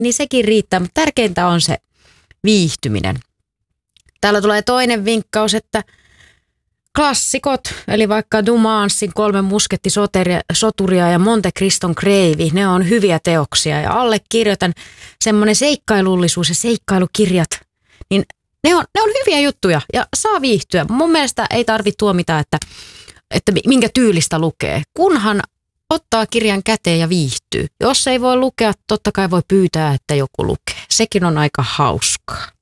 niin sekin riittää, mutta tärkeintä on se viihtyminen. Täällä tulee toinen vinkkaus, että klassikot, eli vaikka Dumasin 3 muskettisoturia ja Monte Criston kreivi, ne on hyviä teoksia ja allekirjoitan semmoinen seikkailullisuus ja seikkailukirjat, niin ne on hyviä juttuja ja saa viihtyä. Mun mielestä ei tarvitse tuomita, että minkä tyylistä lukee, kunhan ottaa kirjan käteen ja viihtyy. Jos ei voi lukea, totta kai voi pyytää, että joku lukee. Sekin on aika hauskaa.